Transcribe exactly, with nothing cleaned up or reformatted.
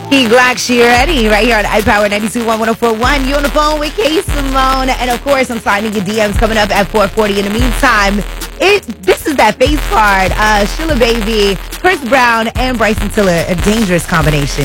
He Glock, she ready right here on iPower ninety-two point one, one oh four point one. You on the phone with K Simone. And of course, I'm signing your D Ms coming up at four forty. In the meantime, it this is that face card. Uh, Sheila Baby, Chris Brown, and Bryson Tiller, a dangerous combination.